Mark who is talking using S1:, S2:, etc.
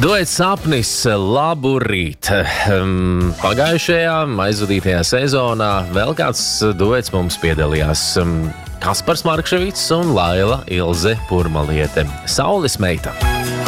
S1: Duets sapnis, labu rīt. Pagājušajā aizvadītajā sezonā vēl kāds duets mums piedalījās. Kaspars Markševits un Laila Ilze Purmaliete. Saules meita.